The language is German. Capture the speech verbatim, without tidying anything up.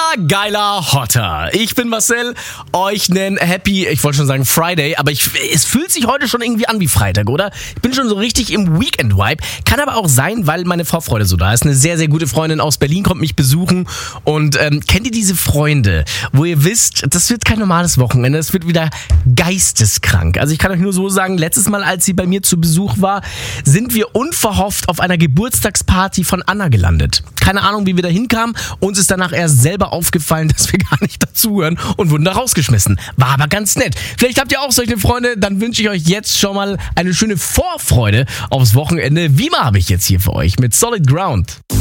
geiler Hotter. Ich bin Marcel, euch nennen Happy, ich wollte schon sagen Friday, aber ich, es fühlt sich heute schon irgendwie an wie Freitag, oder? Ich bin schon so richtig im Weekend-Vibe. Kann aber auch sein, weil meine Vorfreude so da ist. Eine sehr, sehr gute Freundin aus Berlin kommt mich besuchen und ähm, kennt ihr diese Freunde, wo ihr wisst, das wird kein normales Wochenende, das wird wieder geisteskrank. Also ich kann euch nur so sagen, letztes Mal, als sie bei mir zu Besuch war, sind wir unverhofft auf einer Geburtstagsparty von Anna gelandet. Keine Ahnung, wie wir da hinkamen. Uns ist danach erst selber aufgefallen, dass wir gar nicht dazugehören und wurden da rausgeschmissen. War aber ganz nett. Vielleicht habt ihr auch solche Freunde, dann wünsche ich euch jetzt schon mal eine schöne Vorfreude aufs Wochenende. Wie habe ich jetzt hier für euch mit Solid Ground.